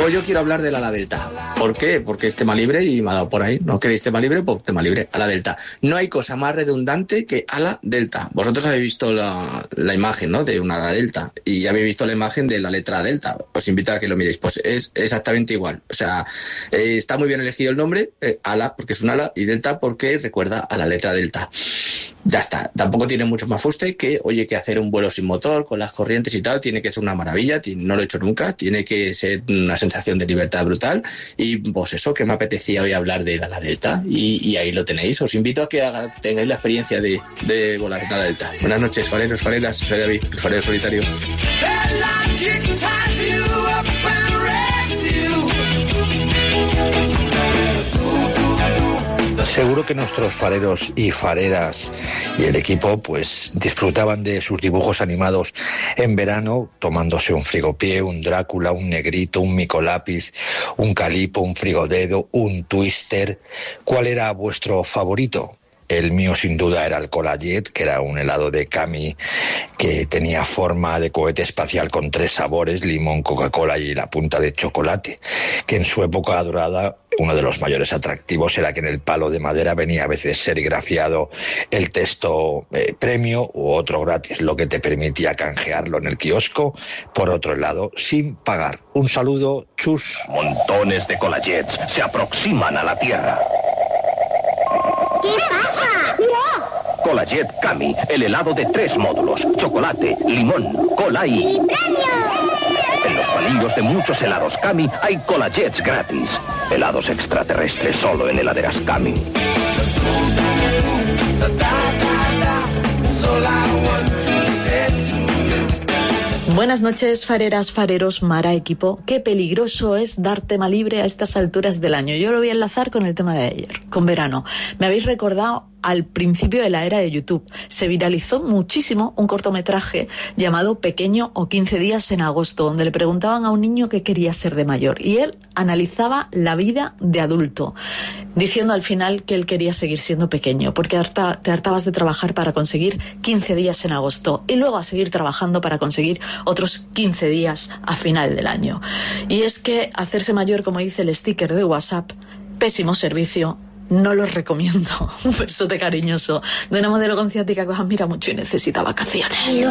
Pues yo quiero hablar del ala delta. ¿Por qué? Porque es tema libre y me ha dado por ahí. ¿No queréis tema libre? Pues tema libre, ala delta. No hay cosa más redundante que ala delta. Vosotros habéis visto la imagen, ¿no?, de una ala delta, y ya habéis visto la imagen de la letra delta. Os invito a que lo miréis. Pues es exactamente igual. O sea, está muy bien elegido el nombre, ala porque es un ala, y delta porque recuerda a la letra delta. Ya está, tampoco tiene mucho más fuste que, oye, que hacer un vuelo sin motor, con las corrientes y tal, tiene que ser una maravilla, no lo he hecho nunca, tiene que ser una sensación de libertad brutal, y pues eso, que me apetecía hoy hablar de la delta, y ahí lo tenéis. Os invito a que tengáis la experiencia de volar en la delta. Buenas noches, fareros, fareras, soy David, el farero solitario. Seguro que nuestros fareros y fareras y el equipo pues disfrutaban de sus dibujos animados en verano, tomándose un frigopié, un Drácula, un Negrito, un Micolápiz, un Calipo, un Frigodedo, un Twister. ¿Cuál era vuestro favorito? El mío sin duda era el Cola-Jet, que era un helado de Cami que tenía forma de cohete espacial con 3 sabores, limón, Coca-Cola y la punta de chocolate, que en su época dorada uno de los mayores atractivos era que en el palo de madera venía a veces serigrafiado el texto premio u otro gratis, lo que te permitía canjearlo en el kiosco por otro lado sin pagar. Un saludo, chus. Montones de Cola-Jets se aproximan a la Tierra. ¿Qué pasa? ¡Mira! Cola-Jet Cami, el helado de 3 módulos: chocolate, limón, cola y... ¡Premio! En los palillos de muchos helados Cami hay Cola-Jets gratis. Helados extraterrestres solo en heladeras Cami. Buenas noches, fareras, fareros, Mara, equipo. Qué peligroso es dar tema libre a estas alturas del año. Yo lo voy a enlazar con el tema de ayer, con verano. Me habéis recordado al principio de la era de YouTube. Se viralizó muchísimo un cortometraje llamado Pequeño o 15 días en agosto, donde le preguntaban a un niño qué quería ser de mayor. Y él analizaba la vida de adulto, diciendo al final que él quería seguir siendo pequeño, porque te hartabas de trabajar para conseguir 15 días en agosto y luego a seguir trabajando para conseguir otros 15 días a final del año. Y es que hacerse mayor, como dice el sticker de WhatsApp, pésimo servicio. No lo recomiendo. Un besote cariñoso de una modelo con ciática que os admira mucho y necesita vacaciones.